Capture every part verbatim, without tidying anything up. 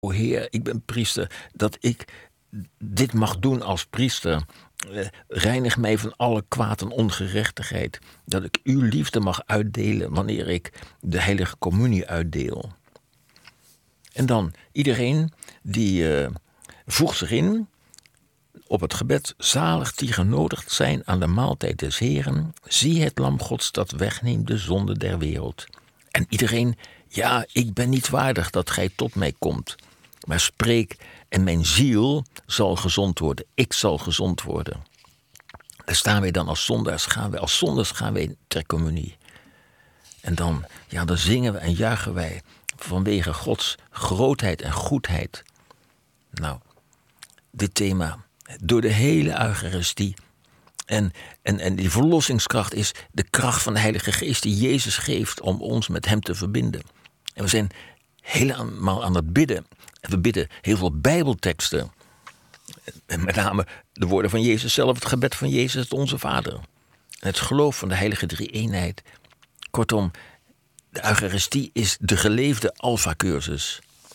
O Heer, ik ben priester, dat ik dit mag doen als priester. Uh, reinig mij van alle kwaad en ongerechtigheid. Dat ik uw liefde mag uitdelen wanneer ik de heilige communie uitdeel. En dan iedereen die uh, voegt zich in op het gebed. Zalig die genodigd zijn aan de maaltijd des Heren. Zie het lam Gods dat wegneemt de zonde der wereld. En iedereen, ja, ik ben niet waardig dat gij tot mij komt. Maar spreek en mijn ziel zal gezond worden. Ik zal gezond worden. Daar staan wij dan als zondaars, gaan wij, als zondaars gaan wij ter communie. En dan, ja, dan zingen we en juichen wij vanwege Gods grootheid en goedheid. Nou, dit thema, door de hele Eucharistie. En, en, en die verlossingskracht is de kracht van de Heilige Geest die Jezus geeft om ons met hem te verbinden. En we zijn helemaal aan het bidden. En we bidden heel veel Bijbelteksten. En met name de woorden van Jezus zelf, het gebed van Jezus, het Onze Vader. En het geloof van de heilige drie-eenheid. Kortom, de Eucharistie is de geleefde Alpha-cursus.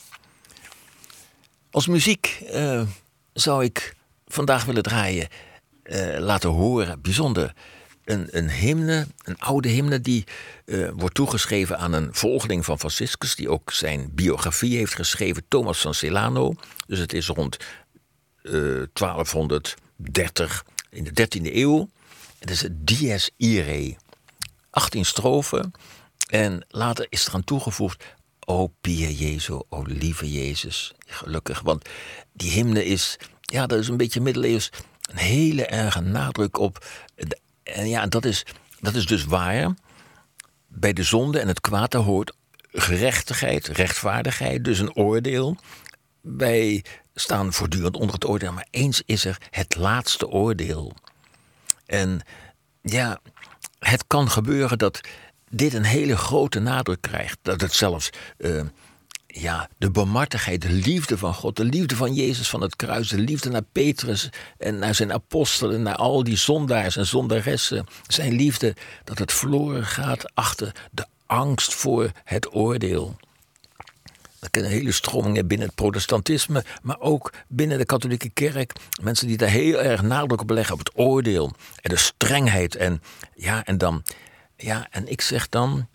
Als muziek uh, zou ik vandaag willen draaien, uh, laten horen, bijzonder, een, een hymne, een oude hymne die uh, wordt toegeschreven aan een volgeling van Franciscus, die ook zijn biografie heeft geschreven, Thomas van Celano. Dus het is rond uh, twaalfhonderddertig, in de dertiende eeuw. Het is het Dies Irae. achttien strofen. En later is er aan toegevoegd, o Pia Jezu, o lieve Jezus. Gelukkig, want die hymne is, ja, dat is een beetje middeleeuws, een hele erge nadruk op. En ja, dat is, dat is dus waar. Bij de zonde en het kwaad daar hoort gerechtigheid, rechtvaardigheid, dus een oordeel. Wij staan voortdurend onder het oordeel, maar eens is er het laatste oordeel. En ja, het kan gebeuren dat dit een hele grote nadruk krijgt. Dat het zelfs uh, ja, de barmhartigheid, de liefde van God, de liefde van Jezus van het kruis, de liefde naar Petrus en naar zijn apostelen, naar al die zondaars en zondaressen, zijn liefde, dat het verloren gaat achter de angst voor het oordeel. We kennen hele stromingen binnen het protestantisme, maar ook binnen de katholieke kerk. Mensen die daar heel erg nadruk op leggen op het oordeel en de strengheid. En ja, en dan, ja, en ik zeg dan,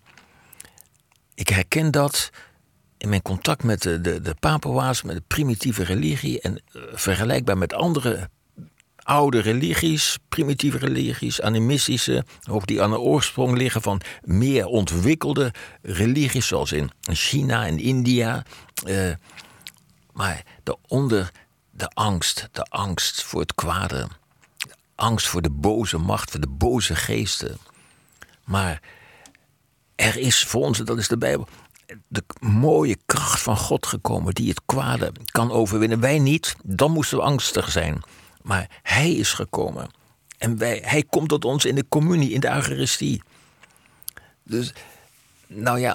ik herken dat in mijn contact met de, de, de Papua's, met de primitieve religie en uh, vergelijkbaar met andere oude religies, primitieve religies, animistische, ook die aan de oorsprong liggen van meer ontwikkelde religies, zoals in China en India. Uh, maar daaronder de angst, de angst voor het kwade, de angst voor de boze macht, voor de boze geesten. Maar er is voor ons, dat is de Bijbel, de mooie kracht van God gekomen die het kwade kan overwinnen. Wij niet, dan moesten we angstig zijn. Maar hij is gekomen. En wij, hij komt tot ons in de communie, in de Eucharistie. Dus, nou ja,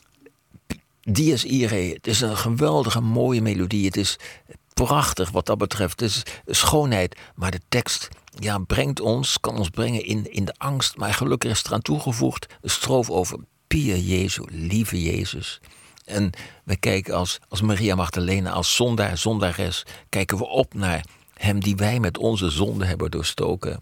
Dies Irae, het is een geweldige mooie melodie. Het is prachtig wat dat betreft. Het is schoonheid. Maar de tekst, ja, brengt ons, kan ons brengen in, in de angst. Maar gelukkig is eraan toegevoegd een stroof over Pia Jezu, lieve Jezus. En we kijken als, als Maria Magdalena, als zondaar, zondares, kijken we op naar hem die wij met onze zonde hebben doorstoken.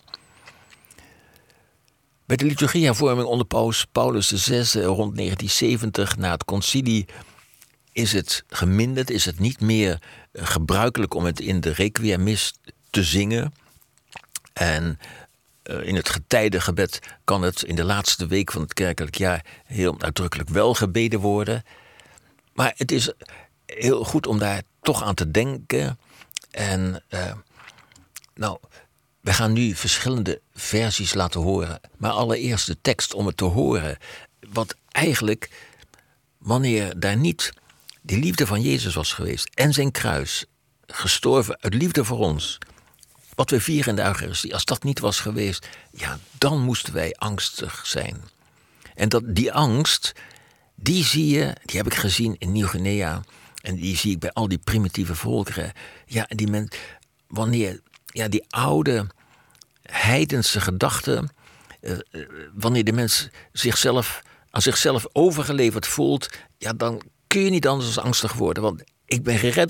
Bij de liturgiehervorming onder Paus Paulus de zesde rond negentien zeventig, na het concilie, is het geminderd, is het niet meer gebruikelijk om het in de requiemmis te zingen. En uh, in het getijdengebed kan het in de laatste week van het kerkelijk jaar heel uitdrukkelijk wel gebeden worden. Maar het is heel goed om daar toch aan te denken. En uh, nou, we gaan nu verschillende versies laten horen. Maar allereerst de tekst om het te horen. Want eigenlijk, wanneer daar niet die liefde van Jezus was geweest en zijn kruis, gestorven uit liefde voor ons, wat we vieren in de Eucharistie, als dat niet was geweest, ja, dan moesten wij angstig zijn. En dat, die angst, die zie je, die heb ik gezien in Nieuw-Guinea. En die zie ik bij al die primitieve volkeren. Ja, die men, wanneer ja, die oude heidense gedachten, uh, wanneer de mens zichzelf, aan zichzelf overgeleverd voelt, ja, dan kun je niet anders dan angstig worden. Want ik ben gered